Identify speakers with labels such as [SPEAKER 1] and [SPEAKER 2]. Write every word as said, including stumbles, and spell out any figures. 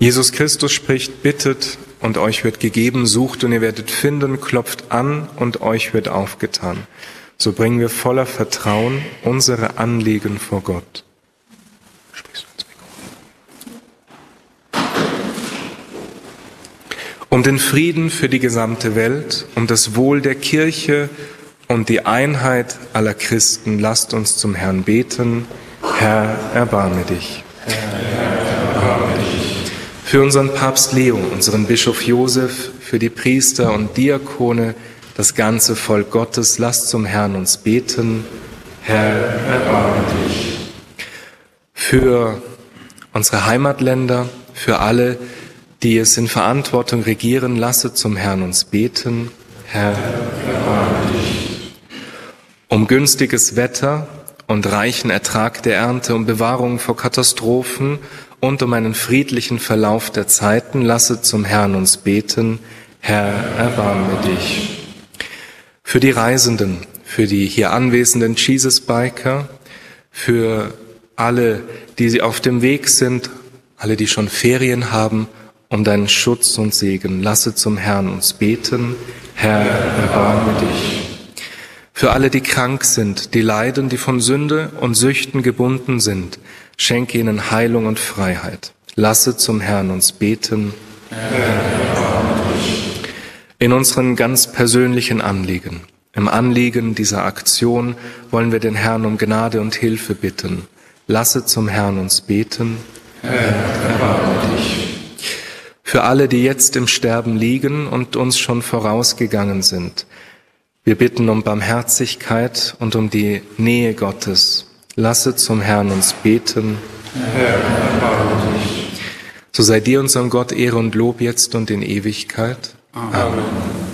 [SPEAKER 1] Jesus Christus spricht, bittet und euch wird gegeben, sucht und ihr werdet finden, klopft an und euch wird aufgetan. So bringen wir voller Vertrauen unsere Anliegen vor Gott. Um den Frieden für die gesamte Welt, um das Wohl der Kirche und die Einheit aller Christen, lasst uns zum Herrn beten. Herr, erbarme dich.
[SPEAKER 2] Herr, erbarme dich.
[SPEAKER 1] Für unseren Papst Leo, unseren Bischof Josef, für die Priester und Diakone, das ganze Volk Gottes, lasst zum Herrn uns beten.
[SPEAKER 2] Herr, erbarme dich.
[SPEAKER 1] Für unsere Heimatländer, für alle, die es in Verantwortung regieren, lasset zum Herrn uns beten. Herr,
[SPEAKER 2] erbarme dich.
[SPEAKER 1] Um günstiges Wetter und reichen Ertrag der Ernte, um Bewahrung vor Katastrophen und um einen friedlichen Verlauf der Zeiten, lasset zum Herrn uns beten. Herr, erbarme dich. Für die Reisenden, für die hier anwesenden Jesus-Biker, für alle, die auf dem Weg sind, alle, die schon Ferien haben, um deinen Schutz und Segen, lasse zum Herrn uns beten. Herr, erbarme dich. Für alle, die krank sind, die leiden, die von Sünde und Süchten gebunden sind, schenke ihnen Heilung und Freiheit. Lasse zum Herrn uns beten.
[SPEAKER 2] Herr, erbarme dich.
[SPEAKER 1] In unseren ganz persönlichen Anliegen, im Anliegen dieser Aktion wollen wir den Herrn um Gnade und Hilfe bitten. Lasse zum Herrn uns beten.
[SPEAKER 2] Herr, erbarme dich.
[SPEAKER 1] Für alle, die jetzt im Sterben liegen und uns schon vorausgegangen sind, wir bitten um Barmherzigkeit und um die Nähe Gottes. Lasse zum Herrn uns beten.
[SPEAKER 2] Herr, erbarme dich.
[SPEAKER 1] So sei dir, unserem Gott, Ehre und Lob jetzt und in Ewigkeit.
[SPEAKER 2] Amen.